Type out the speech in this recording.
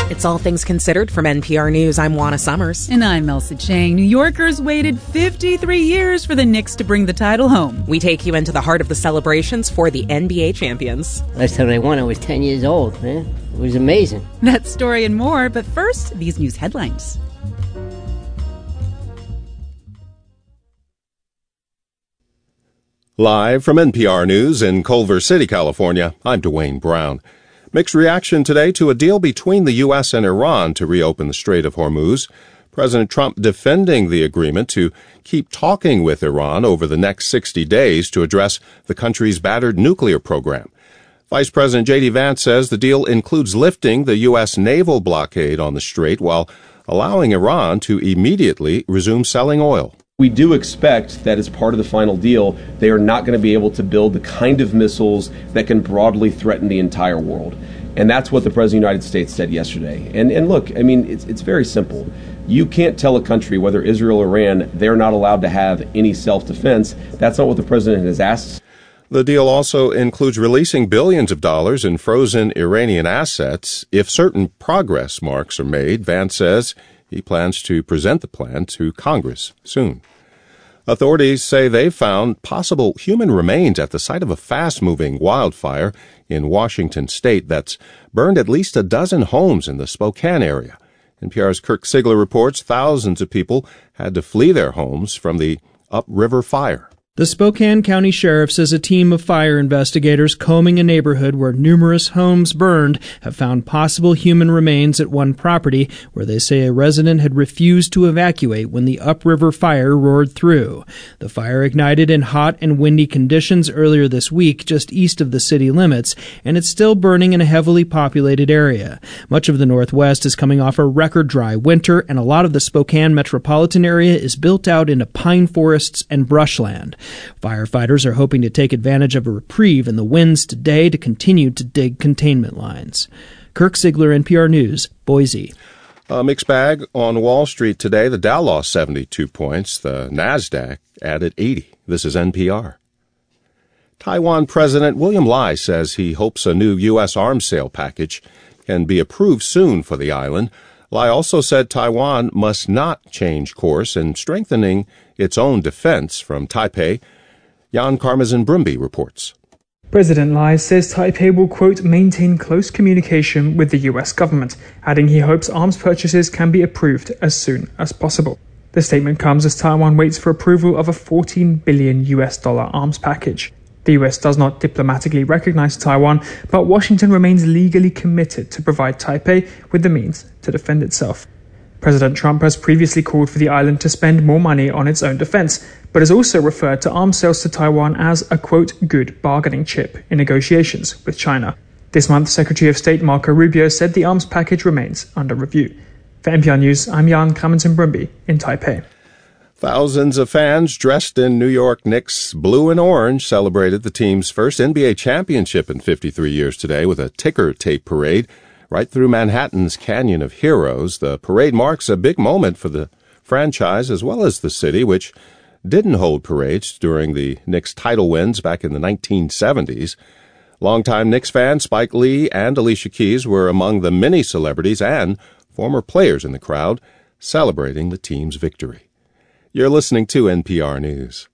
It's All Things Considered from NPR News. I'm Juana Summers. And I'm Elsa Chang. New Yorkers waited 53 years for the Knicks to bring the title home. We take you into the heart of the celebrations for the NBA champions. Last time I won, I was 10 years old, man. It was amazing. That story and more, but first, these news headlines. Live from NPR News in Culver City, California, I'm Dwayne Brown. Mixed reaction today to a deal between the U.S. and Iran to reopen the Strait of Hormuz. President Trump defending the agreement to keep talking with Iran over the next 60 days to address the country's battered nuclear program. Vice President J.D. Vance says the deal includes lifting the U.S. naval blockade on the strait while allowing Iran to immediately resume selling oil. We do expect that as part of the final deal, they are not going to be able to build the kind of missiles that can broadly threaten the entire world. And that's what the President of the United States said yesterday. And look, I mean, it's very simple. You can't tell a country, whether Israel or Iran, they're not allowed to have any self-defense. That's not what the President has asked. The deal also includes releasing billions of dollars in frozen Iranian assets if certain progress marks are made. Vance says he plans to present the plan to Congress soon. Authorities say they've found possible human remains at the site of a fast-moving wildfire in Washington state that's burned at least a dozen homes in the Spokane area. NPR's Kirk Sigler reports thousands of people had to flee their homes from the upriver fire. The Spokane County Sheriff says a team of fire investigators combing a neighborhood where numerous homes burned have found possible human remains at one property where they say a resident had refused to evacuate when the upriver fire roared through. The fire ignited in hot and windy conditions earlier this week just east of the city limits, and it's still burning in a heavily populated area. Much of the Northwest is coming off a record dry winter, and a lot of the Spokane metropolitan area is built out into pine forests and brushland. Firefighters are hoping to take advantage of a reprieve in the winds today to continue to dig containment lines. Kirk Sigler, NPR News, Boise. A mixed bag on Wall Street today. The Dow lost 72 points. The Nasdaq added 80. This is NPR. Taiwan President William Lai says he hopes a new U.S. arms sale package can be approved soon for the island. Lai also said Taiwan must not change course in strengthening its own defense. From Taipei, Jan Karmazin-Brumby reports. President Lai says Taipei will, quote, maintain close communication with the U.S. government, adding he hopes arms purchases can be approved as soon as possible. The statement comes as Taiwan waits for approval of a $14 billion arms package. The U.S. does not diplomatically recognize Taiwan, but Washington remains legally committed to provide Taipei with the means to defend itself. President Trump has previously called for the island to spend more money on its own defense, but has also referred to arms sales to Taiwan as a, quote, good bargaining chip in negotiations with China. This month, Secretary of State Marco Rubio said the arms package remains under review. For NPR News, I'm Jan Karmazin-Brumby in Taipei. Thousands of fans dressed in New York Knicks blue and orange celebrated the team's first NBA championship in 53 years today with a ticker tape parade right through Manhattan's Canyon of Heroes. The parade marks a big moment for the franchise as well as the city, which didn't hold parades during the Knicks title wins back in the 1970s. Longtime Knicks fan Spike Lee and Alicia Keys were among the many celebrities and former players in the crowd celebrating the team's victory. You're listening to NPR News.